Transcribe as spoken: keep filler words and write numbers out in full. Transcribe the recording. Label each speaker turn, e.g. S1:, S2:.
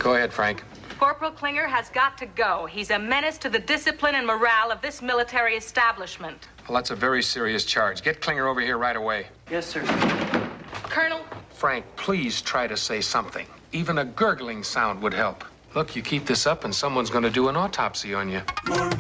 S1: Go ahead, Frank.
S2: Corporal Klinger has got to go. He's a menace to the discipline and morale of this military establishment.
S1: Well, that's a very serious charge. Get Klinger over here right away.
S3: Yes, sir.
S2: Colonel?
S1: Frank, please try to say something. Even a gurgling sound would help. Look, you keep this up and someone's going to do an autopsy on you.